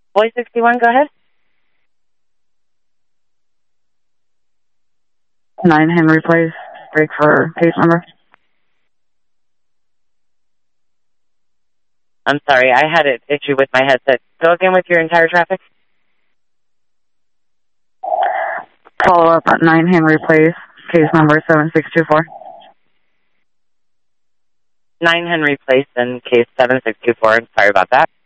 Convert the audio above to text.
Boy 61, go ahead. 9 Henry Place, break for case number. I'm sorry, I had an issue with my headset. Go again with your entire traffic. Follow up at 9 Henry Place, case number 7624. 9 Henry Place and case 7624. Sorry about that.